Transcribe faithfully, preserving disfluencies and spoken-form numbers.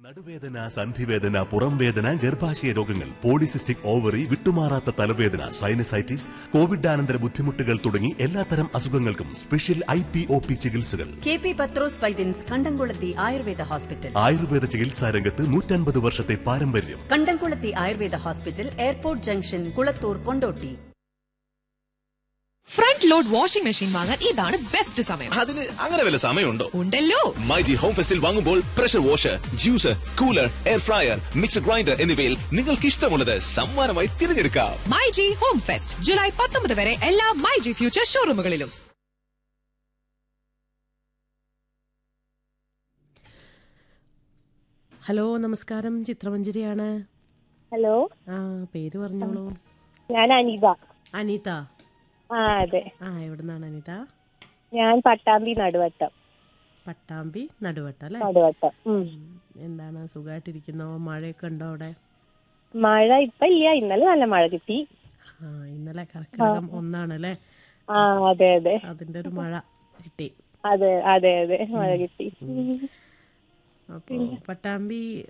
നടുവേദന, സന്ധിവേദന, പുറംവേദന, ഗർഭാശയ രോഗങ്ങൾ, പോളിസിസ്റ്റിക് ഓവറി, വിട്ടുമാറാത്ത തലവേദന, സൈനസൈറ്റിസ്, കോവിഡാനന്തര ബുദ്ധിമുട്ടുകൾ തുടങ്ങി എല്ലാത്തരം അസുഖങ്ങൾക്കും special I P O P ചികിത്സകൾ. കെ പി പത്രോസ് വൈദ്യൻസ് കണ്ടംകുളത്തി ആയുർവേദ ഹോസ്പിറ്റൽ. ആയുർവേദ ചികിത്സാ രംഗത്ത് നൂറ്റൻപത് വർഷത്തെ പാരമ്പര്യം. കണ്ടംകുളത്തി Ayurveda hospital, airport junction, Kulathur, Kondotty. Front load washing machine വാങ്ങാൻ ഇതാണ് ബെസ്റ്റ് സമയം. അതിന് അങ്ങനെ വല്ല സമയമുണ്ടോ? ഉണ്ടല്ലോ. മൈജി ഹോം ഫെസ്റ്റിൽ വാങ്ങുമ്പോൾ pressure washer, juicer, cooler, air fryer, mixer grinder എന്നിവയിൽ നിങ്ങൾക്ക് ഇഷ്ടമുള്ളത് സമ്മാനമായി തിരഞ്ഞെടുക്കാം. മൈജി ഹോം ഫെസ്റ്റ് ജൂലൈ പത്തൊമ്പത് വരെ എല്ലാ മൈജി ഫ്യൂച്ചർ ഷോറൂമുകളിലും. ഹലോ, നമസ്കാരം. ചിത്രമഞ്ജരിയാണ്. ഹലോ. ആ, പേര് പറഞ്ഞോളൂ. ഞാൻ അനിത. അനിത. ആ, അതെ. ആ, എവിടുന്നാണ് അനിത? ഞാൻ പട്ടാമ്പി നടുവട്ടം. പട്ടാമ്പി നടുവട്ടം അല്ലേ? നടുവട്ടം. എന്താണ്, സുഖമായിട്ടിരിക്കുന്നോ? മഴയൊക്കെ ഉണ്ടോ അവിടെ? മഴ ഇപ്പൊ ഇല്ല, ഇന്നലെ നല്ല മഴ കിട്ടി. ആ, ഇന്നലെ കർക്കിടകം ഒന്നാണല്ലേ? ആ, അതെ അതെ. അതിന്റെ ഒരു മഴ കിട്ടി. അതെ അതെ അതെ, മഴ കിട്ടി. അപ്പൊ പട്ടാമ്പി